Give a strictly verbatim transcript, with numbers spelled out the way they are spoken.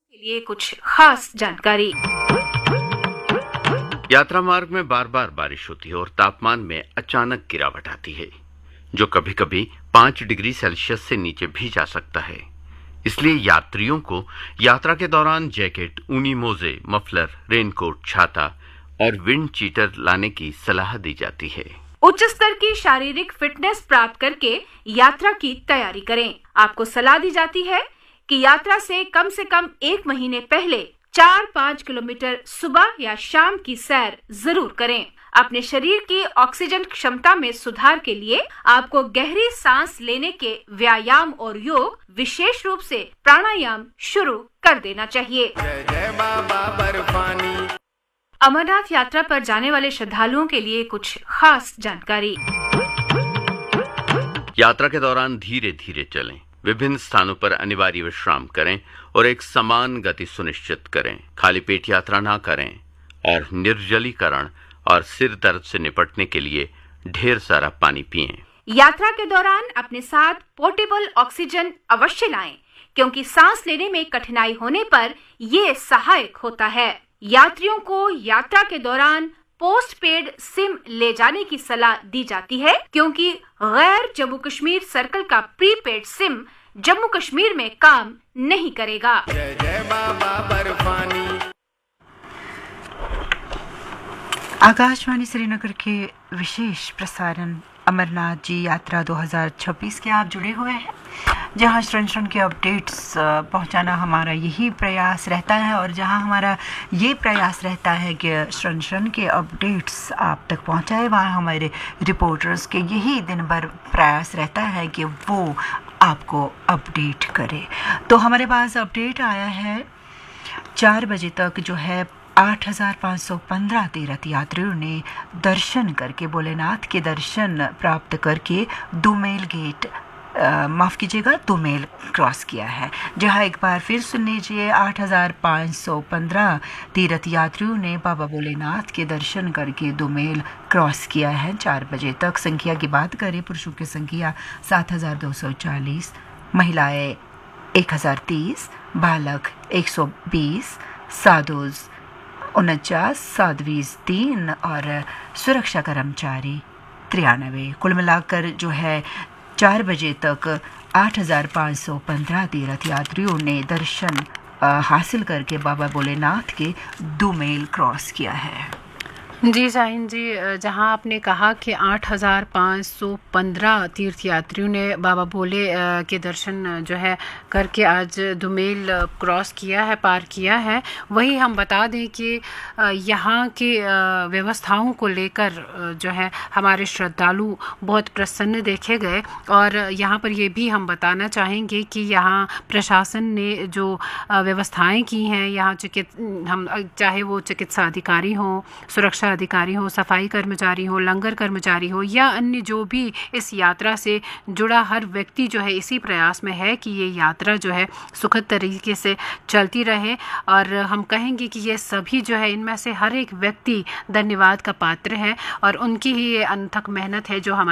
के लिए कुछ खास जानकारी। यात्रा मार्ग में बार बार बारिश होती है और तापमान में अचानक गिरावट आती है, जो कभी कभी पांच डिग्री सेल्सियस से नीचे भी जा सकता है। इसलिए यात्रियों को यात्रा के दौरान जैकेट, ऊनी मोजे, मफलर, रेनकोट, छाता और विंड चीटर लाने की सलाह दी जाती है। उच्च स्तर की शारीरिक फिटनेस प्राप्त करके यात्रा की तैयारी करें। आपको सलाह दी जाती है कि यात्रा से कम से कम एक महीने पहले चार पाँच किलोमीटर सुबह या शाम की सैर जरूर करें। अपने शरीर की ऑक्सीजन क्षमता में सुधार के लिए आपको गहरी सांस लेने के व्यायाम और योग, विशेष रूप से प्राणायाम शुरू कर देना चाहिए। जय जय बाबा बर्फानी। अमरनाथ यात्रा पर जाने वाले श्रद्धालुओं के लिए कुछ खास जानकारी। यात्रा के दौरान धीरे धीरे चलें, विभिन्न स्थानों पर अनिवार्य विश्राम करें और एक समान गति सुनिश्चित करें। खाली पेट यात्रा ना करें और निर्जलीकरण और सिर दर्द से निपटने के लिए ढेर सारा पानी पिएं। यात्रा के दौरान अपने साथ पोर्टेबल ऑक्सीजन अवश्य लाएं, क्योंकि सांस लेने में कठिनाई होने पर ये सहायक होता है। यात्रियों को यात्रा के दौरान पोस्ट पेड सिम ले जाने की सलाह दी जाती है, क्योंकि गैर जम्मू कश्मीर सर्कल का प्रीपेड सिम जम्मू कश्मीर में काम नहीं करेगा। जय जय बाबा बर्फानी। आकाशवाणी श्रीनगर के विशेष प्रसारण अमरनाथ जी यात्रा दो हज़ार छब्बीस के आप जुड़े हुए हैं, जहां क्षण क्षण के अपडेट्स पहुंचाना हमारा यही प्रयास रहता है और जहां हमारा ये प्रयास रहता है कि क्षण क्षण के अपडेट्स आप तक पहुंचाए, वहां हमारे रिपोर्टर्स के यही दिन भर प्रयास रहता है कि वो आपको अपडेट करे। तो हमारे पास अपडेट आया है चार बजे तक जो है आठ हज़ार पाँच सौ पंद्रह तीर्थ यात्रियों ने दर्शन करके, भोलेनाथ के दर्शन प्राप्त करके दुमेल गेट माफ़ कीजिएगा दुमेल क्रॉस किया है। जहां एक बार फिर सुन लीजिए, आठ हज़ार पाँच सौ पंद्रह तीर्थ यात्रियों ने बाबा भोलेनाथ के दर्शन करके दुमेल क्रॉस किया है। चार बजे तक संख्या की बात करें, पुरुषों की संख्या सात हज़ार दो सौ चालीस, महिलाएं एक हज़ार तीस, बालक एक सौ बीस, साधुज उनचास, साध्वीज तीन और सुरक्षा कर्मचारी तिरानवे। कुल मिलाकर जो है चार बजे तक आठ हज़ार पाँच सौ पंद्रह तीर्थ यात्रियों ने दर्शन हासिल करके बाबा भोलेनाथ के दुमेल क्रॉस किया है। जी शाहीन जी, जहां आपने कहा कि आठ हज़ार पाँच सौ पंद्रह तीर्थ यात्रियों ने बाबा भोले के दर्शन जो है करके आज दुमेल क्रॉस किया है, पार किया है, वही हम बता दें कि यहाँ के व्यवस्थाओं को लेकर जो है हमारे श्रद्धालु बहुत प्रसन्न देखे गए। और यहाँ पर ये भी हम बताना चाहेंगे कि यहाँ प्रशासन ने जो व्यवस्थाएं की हैं, यहाँ चिकित्स हम चाहे वो चिकित्सा अधिकारी हों, सुरक्षा अधिकारी हो, सफाई कर्मचारी हो, लंगर कर्मचारी हो या अन्य जो भी इस यात्रा से जुड़ा हर व्यक्ति जो है इसी प्रयास में है कि ये यात्रा जो है सुखद तरीके से चलती रहे। और हम कहेंगे कि ये सभी जो है, इनमें से हर एक व्यक्ति धन्यवाद का पात्र है और उनकी ही ये अनथक मेहनत है जो हमारे